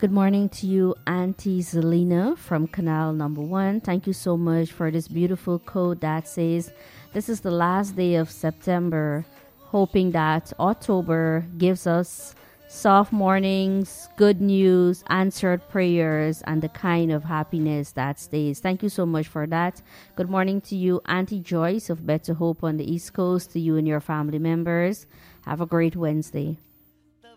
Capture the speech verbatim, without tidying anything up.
Good morning to you, Auntie Zelina from Canal Number One. Thank you so much for this beautiful code that says this is the last day of September, hoping that October gives us soft mornings, good news, answered prayers, and the kind of happiness that stays. Thank you so much for that. Good morning to you, Auntie Joyce of Better Hope on the East Coast, to you and your family members. Have a great Wednesday.